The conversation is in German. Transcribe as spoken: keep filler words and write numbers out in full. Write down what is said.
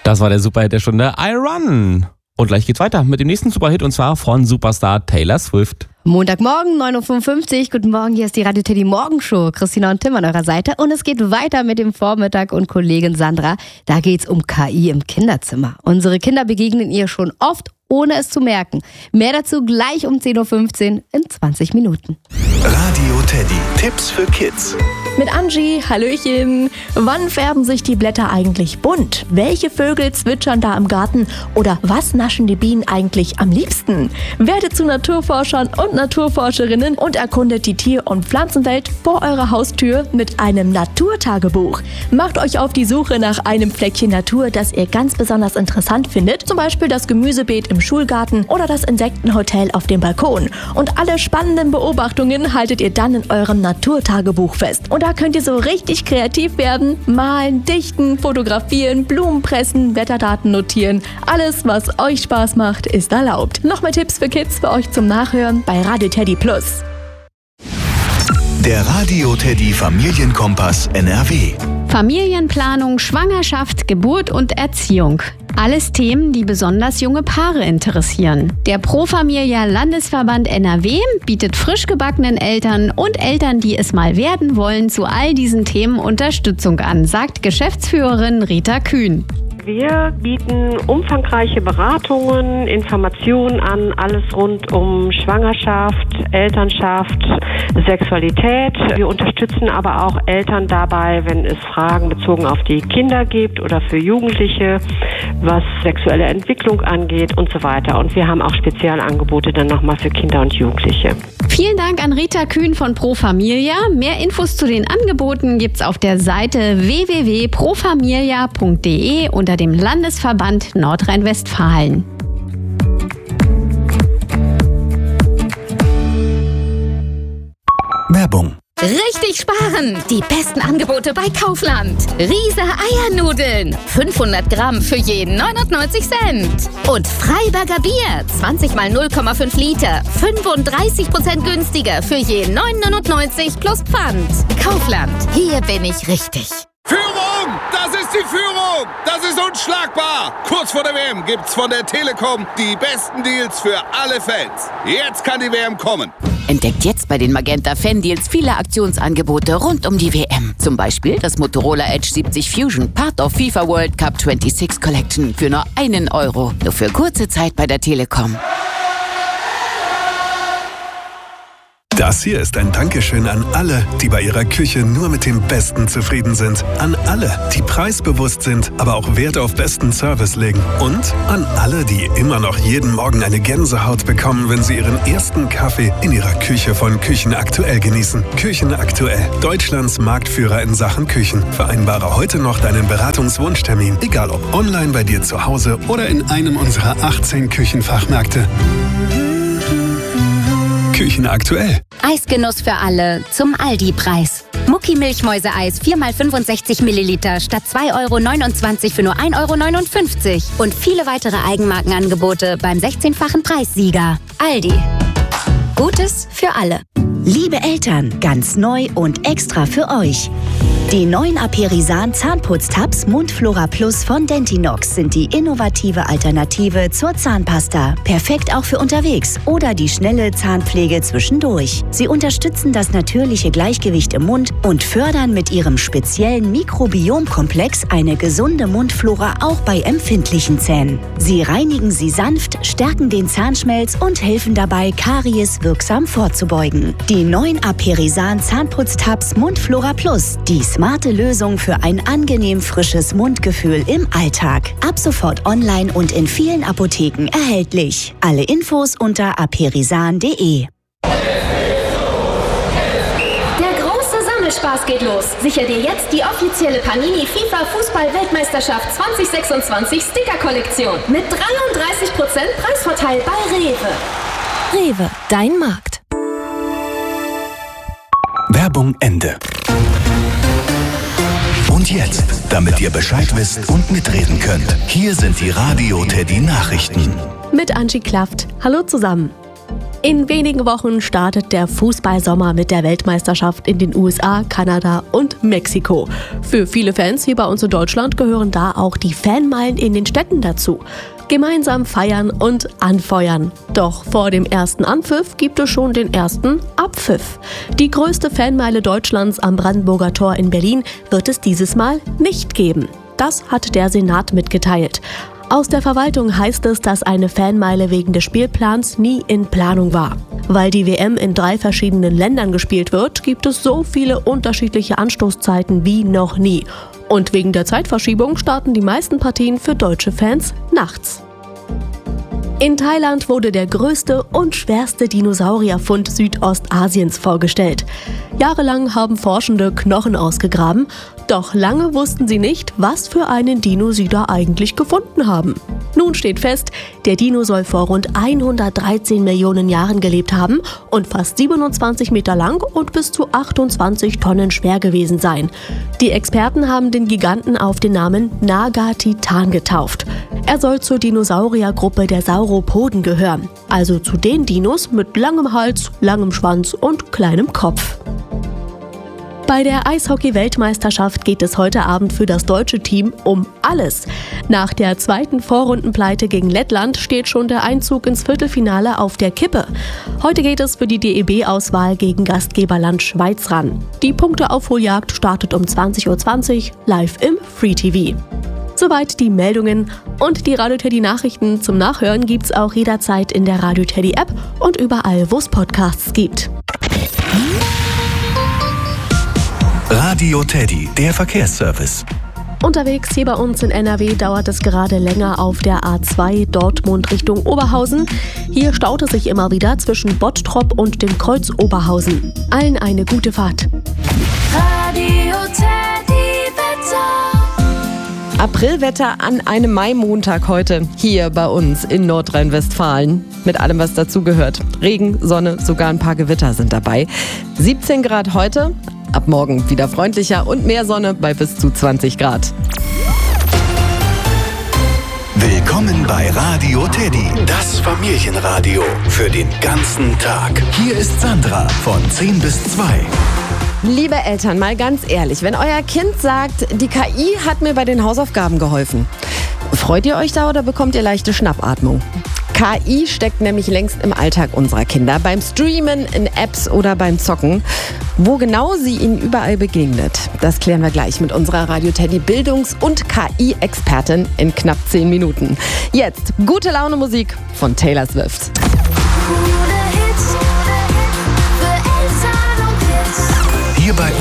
Das war der Superhit der Stunde, I Run. Und gleich geht's weiter mit dem nächsten Superhit und zwar von Superstar Taylor Swift. Montagmorgen, neun Uhr fünfundfünfzig. Guten Morgen, hier ist die Radio Teddy Morgenshow. Christina und Tim an eurer Seite. Und es geht weiter mit dem Vormittag und Kollegin Sandra. Da geht's um K I im Kinderzimmer. Unsere Kinder begegnen ihr schon oft, ohne es zu merken. Mehr dazu gleich um zehn Uhr fünfzehn in zwanzig Minuten. Radio Teddy, Tipps für Kids. Mit Angie, Hallöchen. Wann färben sich die Blätter eigentlich bunt? Welche Vögel zwitschern da im Garten? Oder was naschen die Bienen eigentlich am liebsten? Werdet zu Naturforschern und Naturforscherinnen und erkundet die Tier- und Pflanzenwelt vor eurer Haustür mit einem Naturtagebuch. Macht euch auf die Suche nach einem Fleckchen Natur, das ihr ganz besonders interessant findet. Zum Beispiel das Gemüsebeet im Schulgarten oder das Insektenhotel auf dem Balkon. Und alle spannenden Beobachtungen haltet ihr dann in eurem Naturtagebuch fest. Und da könnt ihr so richtig kreativ werden. Malen, dichten, fotografieren, Blumen pressen, Wetterdaten notieren. Alles, was euch Spaß macht, ist erlaubt. Noch mehr Tipps für Kids für euch zum Nachhören bei Radio Teddy Plus. Der Radio Teddy Familienkompass N R W. Familienplanung, Schwangerschaft, Geburt und Erziehung. Alles Themen, die besonders junge Paare interessieren. Der Pro Familia Landesverband N R W bietet frisch gebackenen Eltern und Eltern, die es mal werden wollen, zu all diesen Themen Unterstützung an, sagt Geschäftsführerin Rita Kühn. Wir bieten umfangreiche Beratungen, Informationen an, alles rund um Schwangerschaft, Elternschaft, Sexualität. Wir unterstützen aber auch Eltern dabei, wenn es Fragen bezogen auf die Kinder gibt oder für Jugendliche, was sexuelle Entwicklung angeht und so weiter. Und wir haben auch Spezialangebote dann nochmal für Kinder und Jugendliche. Vielen Dank an Rita Kühn von Pro Familia. Mehr Infos zu den Angeboten gibt's auf der Seite w w w punkt pro familia punkt d e unter dem Landesverband Nordrhein-Westfalen. Werbung. Richtig sparen! Die besten Angebote bei Kaufland. Riese Eiernudeln. fünfhundert Gramm für jeden neunundneunzig Cent. Und Freiberger Bier. zwanzig mal null Komma fünf Liter. fünfunddreißig Prozent günstiger für jeden neun neunundneunzig plus Pfand. Kaufland. Hier bin ich richtig. Führung! Das ist die Führung! Das ist unschlagbar! Kurz vor der W M gibt's von der Telekom die besten Deals für alle Fans. Jetzt kann die W M kommen. Entdeckt jetzt bei den Magenta Fan-Deals viele Aktionsangebote rund um die W M. Zum Beispiel das Motorola Edge siebzig Fusion, Part of FIFA World Cup sechsundzwanzig Collection für nur einen Euro. Nur für kurze Zeit bei der Telekom. Das hier ist ein Dankeschön an alle, die bei ihrer Küche nur mit dem Besten zufrieden sind. An alle, die preisbewusst sind, aber auch Wert auf besten Service legen. Und an alle, die immer noch jeden Morgen eine Gänsehaut bekommen, wenn sie ihren ersten Kaffee in ihrer Küche von Küchen Aktuell genießen. Küchen Aktuell, Deutschlands Marktführer in Sachen Küchen. Vereinbare heute noch deinen Beratungswunschtermin, egal ob online bei dir zu Hause oder in einem unserer achtzehn Küchenfachmärkte. Küchen Aktuell. Eisgenuss für alle zum Aldi-Preis. Mucki Milchmäuseeis vier mal fünfundsechzig Milliliter statt zwei Euro neunundzwanzig für nur ein Euro neunundfünfzig. Und viele weitere Eigenmarkenangebote beim sechzehnfachen Preissieger. Aldi. Gutes für alle. Liebe Eltern, ganz neu und extra für euch. Die neuen Aperisan Zahnputztabs Mundflora Plus von Dentinox sind die innovative Alternative zur Zahnpasta. Perfekt auch für unterwegs oder die schnelle Zahnpflege zwischendurch. Sie unterstützen das natürliche Gleichgewicht im Mund und fördern mit ihrem speziellen Mikrobiomkomplex eine gesunde Mundflora auch bei empfindlichen Zähnen. Sie reinigen sie sanft, stärken den Zahnschmelz und helfen dabei, Karies wirksam vorzubeugen. Die neuen Aperisan Zahnputztabs Mundflora Plus, die smarte Lösung für ein angenehm frisches Mundgefühl im Alltag. Ab sofort online und in vielen Apotheken erhältlich. Alle Infos unter aperisan punkt de. Der große Sammelspaß geht los. Sicher dir jetzt die offizielle Panini FIFA Fußball-Weltmeisterschaft zwanzig sechsundzwanzig Sticker-Kollektion mit dreiunddreißig Prozent Preisvorteil bei Rewe. Rewe, dein Markt. Werbung Ende. Und jetzt, damit ihr Bescheid wisst und mitreden könnt, hier sind die Radio Teddy Nachrichten. Mit Angie Klaft. Hallo zusammen. In wenigen Wochen startet der Fußballsommer mit der Weltmeisterschaft in den U S A, Kanada und Mexiko. Für viele Fans hier bei uns in Deutschland gehören da auch die Fanmeilen in den Städten dazu. Gemeinsam feiern und anfeuern. Doch vor dem ersten Anpfiff gibt es schon den ersten Abpfiff. Die größte Fanmeile Deutschlands am Brandenburger Tor in Berlin wird es dieses Mal nicht geben. Das hat der Senat mitgeteilt. Aus der Verwaltung heißt es, dass eine Fanmeile wegen des Spielplans nie in Planung war. Weil die W M in drei verschiedenen Ländern gespielt wird, gibt es so viele unterschiedliche Anstoßzeiten wie noch nie. Und wegen der Zeitverschiebung starten die meisten Partien für deutsche Fans nachts. In Thailand wurde der größte und schwerste Dinosaurierfund Südostasiens vorgestellt. Jahrelang haben Forschende Knochen ausgegraben, doch lange wussten sie nicht, was für einen Dino sie da eigentlich gefunden haben. Nun steht fest, der Dino soll vor rund hundertdreizehn Millionen Jahren gelebt haben und fast siebenundzwanzig Meter lang und bis zu achtundzwanzig Tonnen schwer gewesen sein. Die Experten haben den Giganten auf den Namen Naga-Titan getauft. Er soll zur Dinosauriergruppe der Sauropoden gehören, also zu den Dinos mit langem Hals, langem Schwanz und kleinem Kopf. Bei der Eishockey-Weltmeisterschaft geht es heute Abend für das deutsche Team um alles. Nach der zweiten Vorrundenpleite gegen Lettland steht schon der Einzug ins Viertelfinale auf der Kippe. Heute geht es für die D E B-Auswahl gegen Gastgeberland Schweiz ran. Die Punkteaufholjagd startet um zwanzig Uhr zwanzig live im Free T V. Soweit die Meldungen und die Radio Teddy Nachrichten zum Nachhören gibt's auch jederzeit in der Radio Teddy App und überall, wo es Podcasts gibt. Radio Teddy, der Verkehrsservice. Unterwegs hier bei uns in N R W dauert es gerade länger auf der A zwei Dortmund Richtung Oberhausen. Hier staut es sich immer wieder zwischen Bottrop und dem Kreuz Oberhausen. Allen eine gute Fahrt. Radio Teddy Wetter. Aprilwetter an einem Maimontag heute hier bei uns in Nordrhein-Westfalen. Mit allem, was dazugehört. Regen, Sonne, sogar ein paar Gewitter sind dabei. siebzehn Grad heute. Ab morgen wieder freundlicher und mehr Sonne bei bis zu zwanzig Grad. Willkommen bei Radio Teddy, das Familienradio für den ganzen Tag. Hier ist Sandra von zehn bis zwei. Liebe Eltern, mal ganz ehrlich, wenn euer Kind sagt, die K I hat mir bei den Hausaufgaben geholfen, freut ihr euch da oder bekommt ihr leichte Schnappatmung? K I steckt nämlich längst im Alltag unserer Kinder, beim Streamen, in Apps oder beim Zocken. Wo genau sie ihnen überall begegnet, das klären wir gleich mit unserer Radio Teddy Bildungs- und K I-Expertin in knapp zehn Minuten. Jetzt gute Laune Musik von Taylor Swift. Hier bei